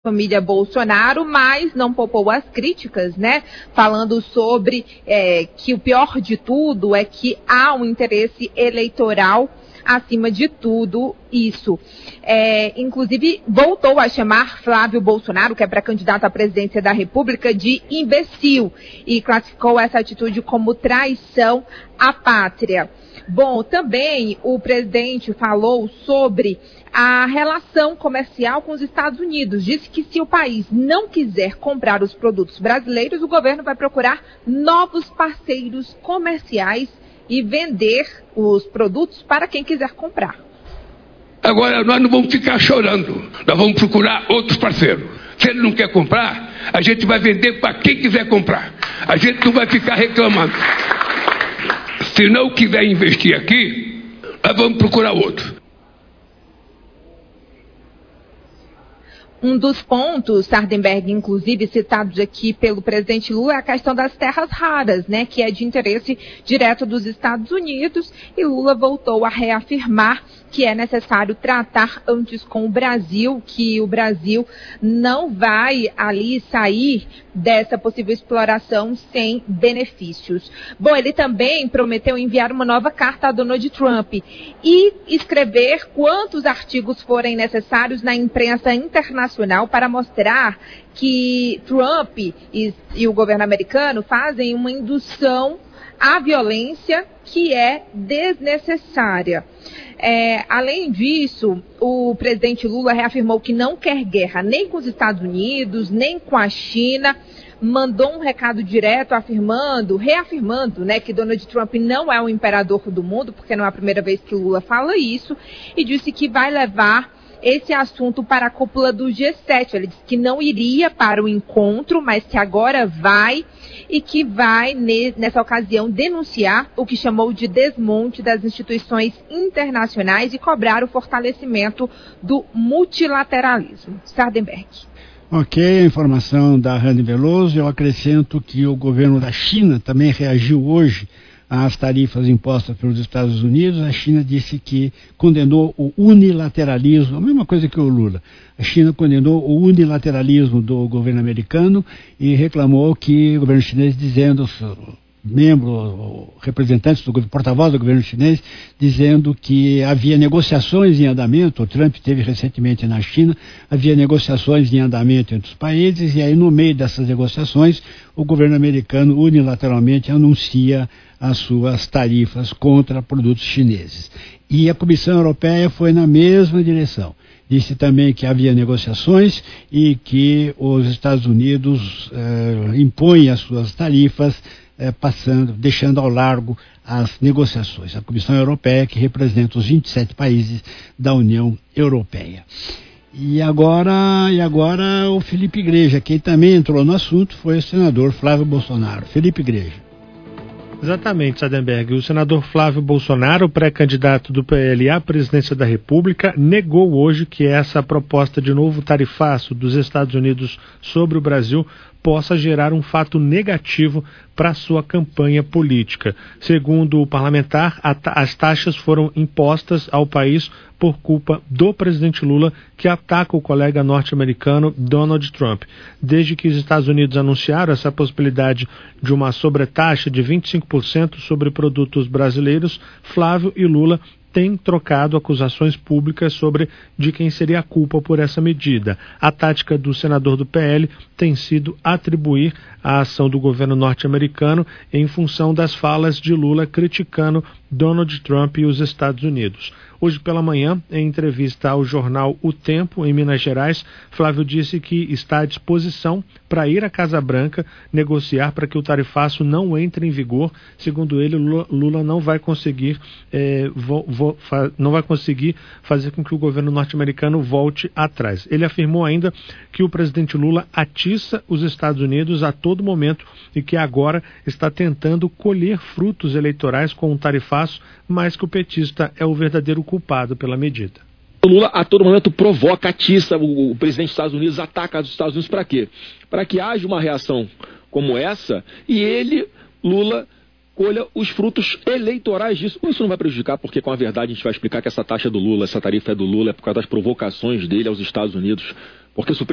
família Bolsonaro, mas não poupou as críticas, né? Falando sobre que o pior de tudo é que há um interesse eleitoral acima de tudo isso. Inclusive, voltou a chamar Flávio Bolsonaro, que é pré-candidato à presidência da República, de imbecil e classificou essa atitude como traição à pátria. Bom, também o presidente falou sobre a relação comercial com os Estados Unidos. Disse que se o país não quiser comprar os produtos brasileiros, o governo vai procurar novos parceiros comerciais e vender os produtos para quem quiser comprar. Agora, nós não vamos ficar chorando, nós vamos procurar outros parceiros. Se ele não quer comprar, a gente vai vender para quem quiser comprar. A gente não vai ficar reclamando. Se não quiser investir aqui, nós vamos procurar outro. Um dos pontos, Sardenberg, inclusive citados aqui pelo presidente Lula, é a questão das terras raras, né, que é de interesse direto dos Estados Unidos, e Lula voltou a reafirmar que é necessário tratar antes com o Brasil, que o Brasil não vai ali sair dessa possível exploração sem benefícios. Bom, ele também prometeu enviar uma nova carta a Donald Trump e escrever quantos artigos forem necessários na imprensa internacional para mostrar que Trump e o governo americano fazem uma indução à violência que é desnecessária. Além disso, o presidente Lula reafirmou que não quer guerra nem com os Estados Unidos, nem com a China. Mandou um recado direto reafirmando, né, que Donald Trump não é o imperador do mundo, porque não é a primeira vez que Lula fala isso, e disse que vai levar esse assunto para a cúpula do G7. Ele disse que não iria para o encontro, mas que agora vai e que vai, nessa ocasião, denunciar o que chamou de desmonte das instituições internacionais e cobrar o fortalecimento do multilateralismo. Sardenberg. Ok, a informação da Rani Veloso. Eu acrescento que o governo da China também reagiu hoje às tarifas impostas pelos Estados Unidos. A China disse que condenou o unilateralismo, a mesma coisa que o Lula. A China condenou o unilateralismo do governo americano e reclamou que o governo chinês, dizendo, representantes do porta-voz do governo chinês, dizendo que havia negociações em andamento. O Trump esteve recentemente na China, havia negociações em andamento entre os países, e aí no meio dessas negociações o governo americano unilateralmente anuncia as suas tarifas contra produtos chineses. E a Comissão Europeia foi na mesma direção. Disse também que havia negociações e que os Estados Unidos impõem as suas tarifas, deixando ao largo as negociações. A Comissão Europeia, que representa os 27 países da União Europeia. E agora o Felipe Igreja, quem também entrou no assunto foi o senador Flávio Bolsonaro. Felipe Igreja. Exatamente, Sardenberg. O senador Flávio Bolsonaro, pré-candidato do PL à presidência da República, negou hoje que essa proposta de novo tarifaço dos Estados Unidos sobre o Brasil possa gerar um fato negativo para sua campanha política. Segundo o parlamentar, as taxas foram impostas ao país por culpa do presidente Lula, que ataca o colega norte-americano Donald Trump. Desde que os Estados Unidos anunciaram essa possibilidade de uma sobretaxa de 25% sobre produtos brasileiros, Flávio e Lula têm trocado acusações públicas de quem seria a culpa por essa medida. A tática do senador do PL tem sido atribuir a ação do governo norte-americano em função das falas de Lula criticando Donald Trump e os Estados Unidos. Hoje pela manhã, em entrevista ao jornal O Tempo, em Minas Gerais, Flávio disse que está à disposição para ir à Casa Branca negociar para que o tarifaço não entre em vigor. Segundo ele, Lula não vai conseguir fazer com que o governo norte-americano volte atrás. Ele afirmou ainda que o presidente Lula atiça os Estados Unidos a todo momento e que agora está tentando colher frutos eleitorais com um tarifaço, mas que o petista é o verdadeiro culpado pela medida. O Lula a todo momento provoca, atiça, o presidente dos Estados Unidos ataca os Estados Unidos para quê? Para que haja uma reação como essa e ele, Lula, colha os frutos eleitorais disso. Isso não vai prejudicar, porque com a verdade a gente vai explicar que essa taxa do Lula, essa tarifa é do Lula, é por causa das provocações dele aos Estados Unidos, porque